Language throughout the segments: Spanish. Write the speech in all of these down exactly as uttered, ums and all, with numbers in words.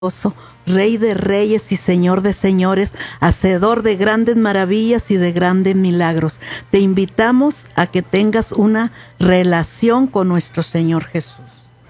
Rey de reyes y Señor de señores, hacedor de grandes maravillas y de grandes milagros. Te invitamos a que tengas una relación con nuestro Señor Jesús.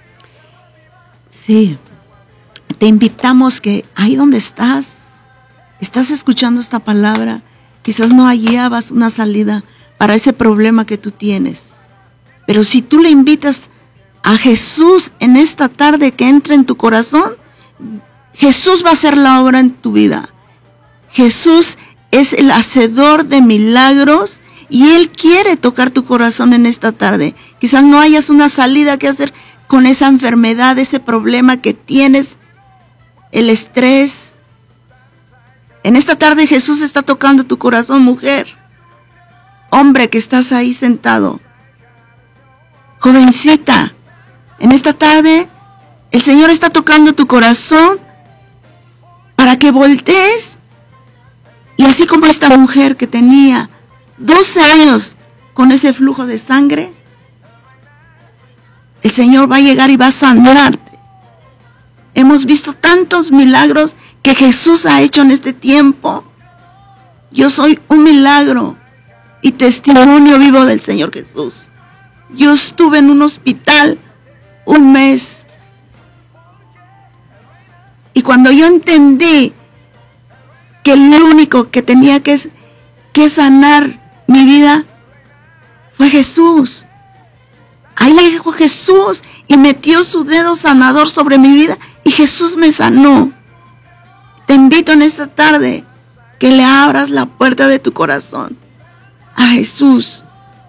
Sí, te invitamos que ahí donde estás, estás escuchando esta palabra, quizás no hallabas una salida para ese problema que tú tienes. Pero si tú le invitas a Jesús en esta tarde que entre en tu corazón, Jesús va a hacer la obra en tu vida. Jesús es el hacedor de milagros y Él quiere tocar tu corazón en esta tarde. Quizás no hayas una salida que hacer con esa enfermedad, ese problema que tienes, el estrés. En esta tarde Jesús está tocando tu corazón, mujer. Hombre que estás ahí sentado. Jovencita, en esta tarde el Señor está tocando tu corazón para que voltees y así como esta mujer que tenía doce años con ese flujo de sangre, el Señor va a llegar y va a sanarte. Hemos visto tantos milagros que Jesús ha hecho en este tiempo. Yo soy un milagro y testimonio vivo del Señor Jesús. Yo estuve en un hospital un mes. Y cuando yo entendí que el único que tenía que, que sanar mi vida fue Jesús. Ahí llegó Jesús y metió su dedo sanador sobre mi vida y Jesús me sanó. Te invito en esta tarde que le abras la puerta de tu corazón a Jesús.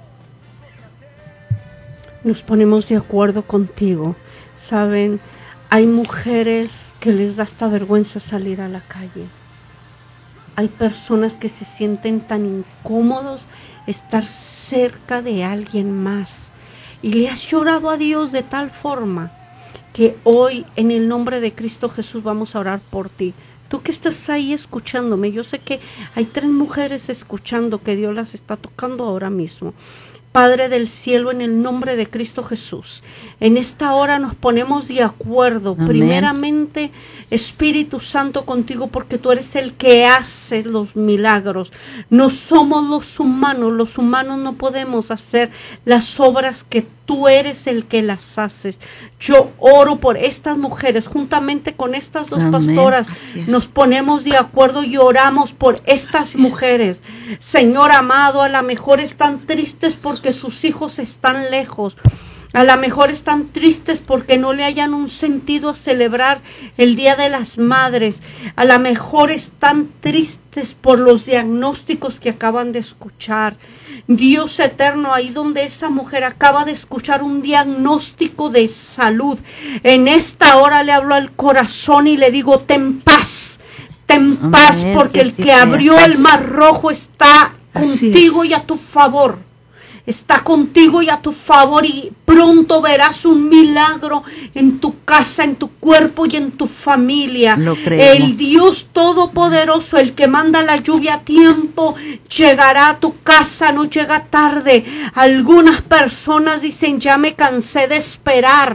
Nos ponemos de acuerdo contigo. Saben, hay mujeres que les da hasta vergüenza salir a la calle. Hay personas que se sienten tan incómodos estar cerca de alguien más. Y le has llorado a Dios de tal forma que hoy en el nombre de Cristo Jesús vamos a orar por ti. Tú que estás ahí escuchándome, yo sé que hay tres mujeres escuchando que Dios las está tocando ahora mismo. Padre del cielo, en el nombre de Cristo Jesús, en esta hora nos ponemos de acuerdo, Amén. Primeramente, Espíritu Santo, contigo, porque tú eres el que hace los milagros. No somos los humanos, los humanos no podemos hacer las obras que tú eres el que las haces. Yo oro por estas mujeres, juntamente con estas dos Amén. Pastoras, nos ponemos de acuerdo y oramos por estas Así mujeres. Es. Señor amado, a lo mejor están tristes porque que sus hijos están lejos, a lo mejor están tristes porque no le hayan un sentido a celebrar el Día de las Madres, a lo mejor están tristes por los diagnósticos que acaban de escuchar. Dios eterno, ahí donde esa mujer acaba de escuchar un diagnóstico de salud, en esta hora le hablo al corazón y le digo, ten paz, ten Amén, paz, porque el que abrió el mar rojo está contigo y a tu favor. Está contigo y a tu favor y pronto verás un milagro en tu casa, en tu cuerpo y en tu familia. Lo creemos. El Dios Todopoderoso, el que manda la lluvia a tiempo, llegará a tu casa, no llega tarde. Algunas personas dicen, ya me cansé de esperar.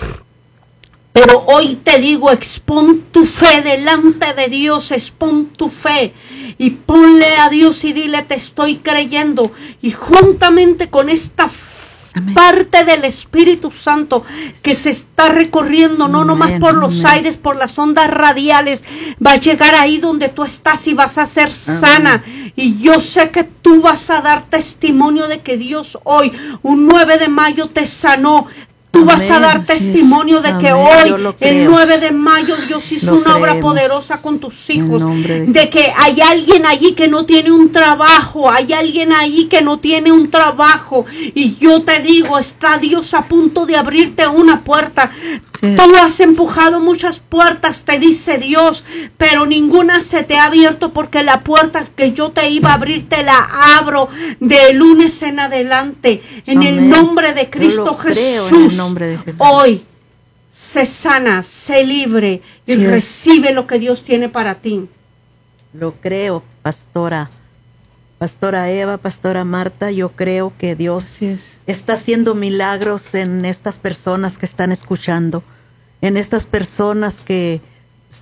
Pero hoy te digo, expon tu fe delante de Dios, expon tu fe y ponle a Dios y dile, te estoy creyendo. Y juntamente con esta Amén. Parte del Espíritu Santo que se está recorriendo, no Amén. Nomás por los Amén. Aires, por las ondas radiales, va a llegar ahí donde tú estás y vas a ser Amén. Sana. Y yo sé que tú vas a dar testimonio de que Dios hoy, un nueve de mayo, te sanó. Tú vas Amén, a dar testimonio de Amén, que hoy, el nueve de mayo, Dios hizo lo una creemos. Obra poderosa con tus hijos. De, de que hay alguien allí que no tiene un trabajo, hay alguien allí que no tiene un trabajo. Y yo te digo, está Dios a punto de abrirte una puerta. Sí. Tú has empujado muchas puertas, te dice Dios, pero ninguna se te ha abierto porque la puerta que yo te iba a abrir te la abro de lunes en adelante. En Amén. El nombre de Cristo Jesús. De hoy sé sana, sé libre y sí recibe es. Lo que Dios tiene para ti. Lo creo, pastora. Pastora Eva, Pastora Marta, yo creo que Dios sí está haciendo milagros en estas personas que están escuchando, en estas personas que